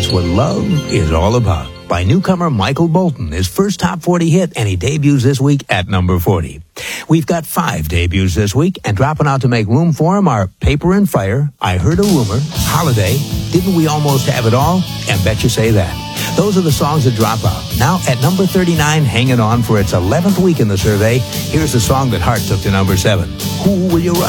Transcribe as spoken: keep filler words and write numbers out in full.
That's what love is all about. By newcomer Michael Bolton, his first top forty hit, and he debuts this week at number forty. We've got five debuts this week, and dropping out to make room for him are Paper and Fire, I Heard a Rumor, Holiday, Didn't We Almost Have It All, and Bet You Say That. Those are the songs that drop out. Now at number thirty-nine, hanging on for its eleventh week in the survey, here's the song that Heart took to number seven. Who Will You Run